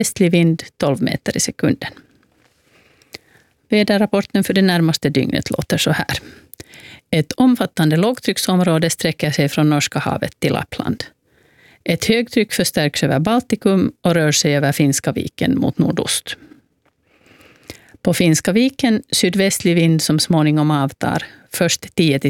västlig vind 12 meter i sekunden. Väderrapporten för det närmaste dygnet låter så här. Ett omfattande lågtrycksområde sträcker sig från Norska havet till Lappland. Ett högtryck förstärks över Baltikum och rör sig över Finska viken mot nordost. På Finska viken sydvästlig vind som småningom avtar, först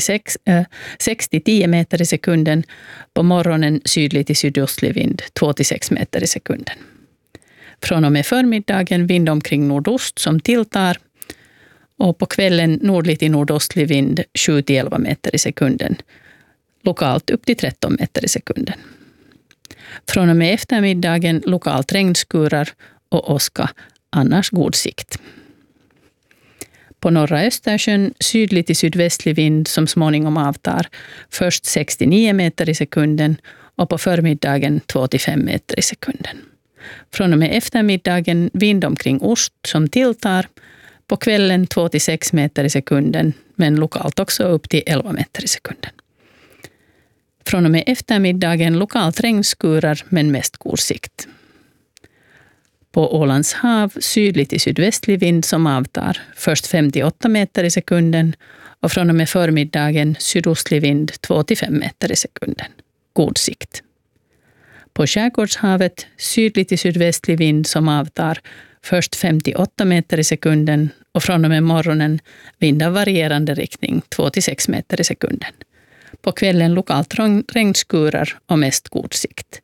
6-10 meter i sekunden, på morgonen sydlig till sydostlig vind 2-6 meter i sekunden. Från och med förmiddagen vind omkring nordost som tilltar, och på kvällen nordlig till nordostlig vind 7-11 meter i sekunden, lokalt upp till 13 meter i sekunden. Från och med eftermiddagen lokalt regnskurar och åska, annars god sikt. På norra Östersjön sydlig till sydvästlig vind som småningom avtar, först 6-9 meter i sekunden och på förmiddagen 2-5 meter i sekunden. Från och med eftermiddagen vind omkring ost som tilltar, på kvällen 2-6 meter i sekunden, men lokalt också upp till 11 meter i sekunden. Från och med eftermiddagen lokalt regnskurar, men mest god sikt. På Ålands hav sydlig till sydvästlig vind som avtar, först 5-8 meter i sekunden och från och med förmiddagen sydostlig vind 2-5 meter i sekunden. God sikt. På Skärgårdshavet sydlig till sydvästlig vind som avtar, först 5-8 meter i sekunden och från och med morgonen vind av varierande riktning 2-6 meter i sekunden. På kvällen lokalt regnskurar och mest god sikt.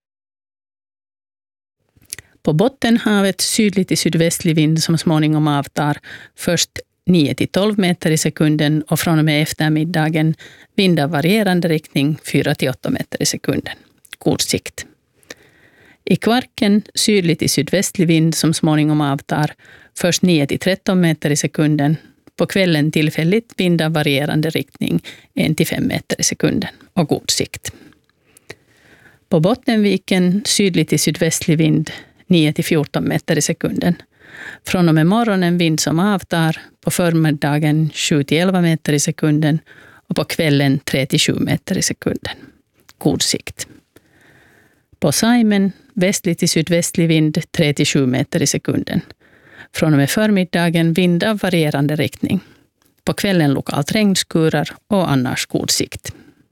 På Bottenhavet sydlig till sydvästlig vind som småningom avtar, först 9-12 meter i sekunden och från och med eftermiddagen vind av varierande riktning 4-8 meter i sekunden. God sikt. I Kvarken sydlig till sydvästlig vind som småningom avtar, först 9-13 meter i sekunden, på kvällen tillfälligt vind av varierande riktning 1-5 meter i sekunden och god sikt. På Bottenviken sydlig till sydvästlig vind 9-14 meter i sekunden. Från och med morgonen vind som avtar, på förmiddagen 7-11 meter i sekunden och på kvällen 3-7 meter i sekunden. God sikt. På Saimen västlig till sydvästlig vind 3-7 meter i sekunden. Från och med förmiddagen vind av varierande riktning. På kvällen lokalt regnskurar och annars god sikt.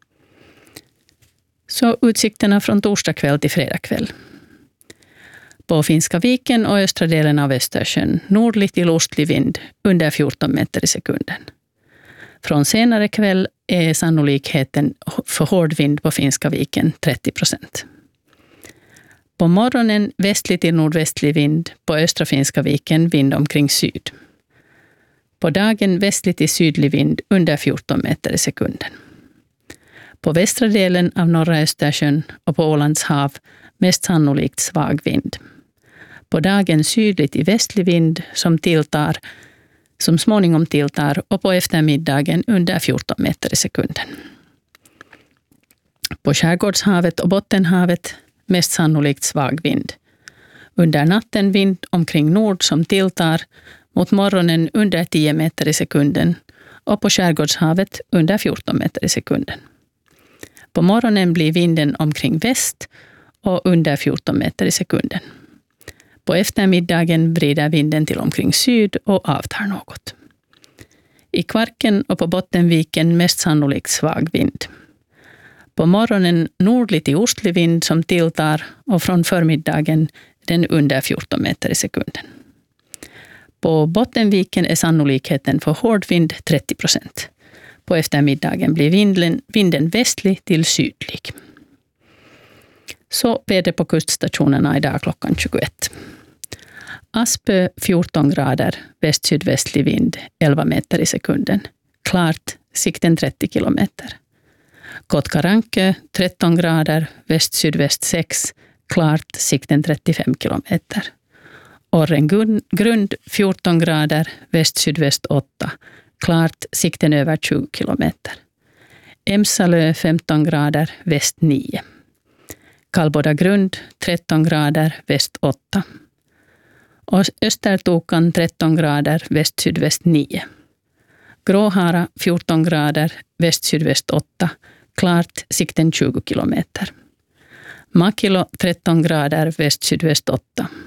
Så utsikterna från torsdag kväll till fredag kväll. På Finska viken och östra delen av Östersjön nordlig till ostlig vind under 14 meter i sekunden. Från senare kväll är sannolikheten för hård vind på Finska viken 30%. På morgonen västlig till nordvästlig vind, på östra Finska viken vind omkring syd. På dagen västlig till sydlig vind under 14 meter i sekunden. På västra delen av norra Östersjön och på Ålands hav mest sannolikt svag vind. På dagen sydligt till västlig vind som småningom tilltar och på eftermiddagen under 14 meter i sekunden. På Skärgårdshavet och Bottenhavet mest sannolikt svag vind. Under natten vind omkring nord som tilltar, mot morgonen under 10 meter i sekunden och på Skärgårdshavet under 14 meter i sekunden. På morgonen blir vinden omkring väst och under 14 meter i sekunden. På eftermiddagen vrider vinden till omkring syd och avtar något. I Kvarken och på Bottenviken mest sannolikt svag vind. På morgonen nordlig till ostlig vind som tilltar och från förmiddagen den under 14 meter i sekunden. På Bottenviken är sannolikheten för hård vind 30%. På eftermiddagen blir vinden västlig till sydlig. Så väder på kuststationerna idag klockan 21. Aspö 14 grader, väst-sydvästlig vind 11 meter i sekunden. Klart, sikten 30 kilometer. Kotkarankö 13 grader, väst-sydväst 6, klart, sikten 35 kilometer. Orrengrund 14 grader, väst-sydväst 8, klart, sikten över 20 kilometer. Emsalö 15 grader, väst 9. Kalbodagrund 13 grader, väst 8. Och Östertokan 13 grader, väst-sydväst 9. Gråhara 14 grader, väst-sydväst 8. Klart, sikten 20 kilometer. Makilo 13 grader, väst-sydväst 8.